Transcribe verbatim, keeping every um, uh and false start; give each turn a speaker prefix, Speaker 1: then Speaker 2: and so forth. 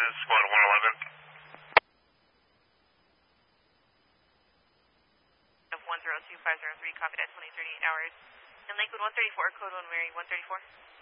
Speaker 1: is squad one eleven.
Speaker 2: one zero two five zero three, copy that, twenty thirty-eight hours. In Lakewood one thirty-four, code one Mary one thirty-four.